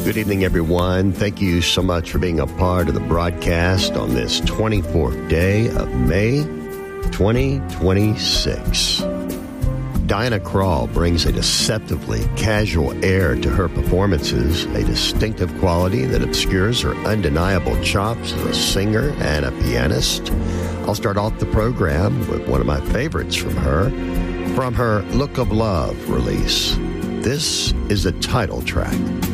Good evening, everyone. Thank you so much for being a part of the broadcast on this 24th day of May 2026. Diana Krall brings a deceptively casual air to her performances, a distinctive quality that obscures her undeniable chops as a singer and a pianist. I'll start off the program with one of my favorites from her Look of Love release. This is the title track.